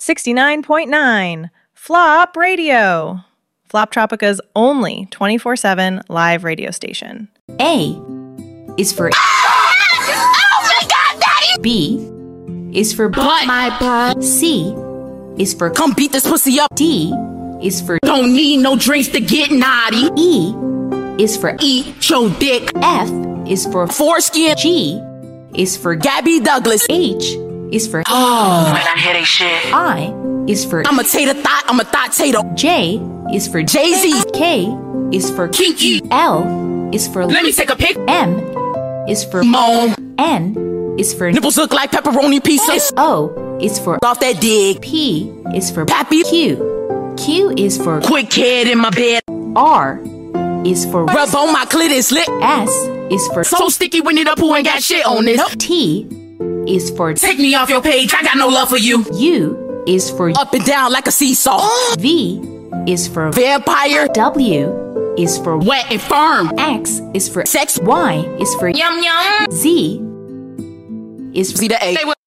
69.9 Flop Radio. Flop Tropica's only 24/7 live radio station. A is for Oh my God, Daddy! B is for Butt. My butt. C is for Come beat this pussy up. D is for Don't need no drinks to get naughty. E is for Eat your dick. F is for Foreskin. G is for Gabby Douglas. H is for Oh, man, I hear they shit. I is for I'm a tater thought. I'm a thought tater. J is for Jay-Z. K is for Kinky. L is for Let me take a pic. M is for Moan. N is for Nipples look like pepperoni pieces. O is for Off that dig. P is for Pappy. Q is for Quick kid in my bed. R is for Rub on my clit is lit. S is for So sticky when it up who ain't got shit on this. T is for Take me off your page. I got no love for you. U is for Up and down like a seesaw. V is for Vampire. W is for Wet and firm. X is for Sex. Y is for Yum yum. Z is for See the A.